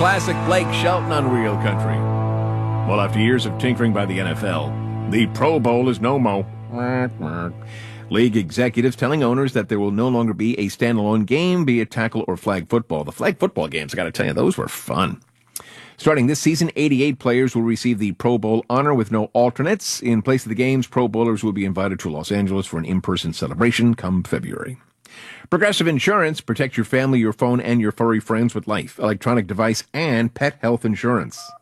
classic Blake Shelton on Real Country. Well, after years of tinkering by the NFL, the Pro Bowl is no mo. League executives telling owners that there will no longer be a standalone game, be it tackle or flag football. The flag football games, I got to tell you, those were fun. Starting this season, 88 players will receive the Pro Bowl honor with no alternates. In place of the games, Pro Bowlers will be invited to Los Angeles for an in-person celebration come February. Progressive Insurance. Protect your family, your phone, and your furry friends with life, electronic device, and pet health insurance.